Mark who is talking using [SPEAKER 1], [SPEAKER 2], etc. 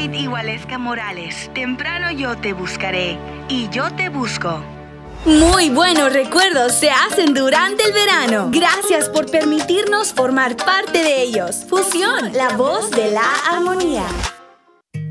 [SPEAKER 1] David y Waleska Morales. Temprano yo te buscaré y yo te busco.
[SPEAKER 2] Muy buenos recuerdos se hacen durante el verano. Gracias por permitirnos formar parte de ellos. Fusión, la voz de la armonía.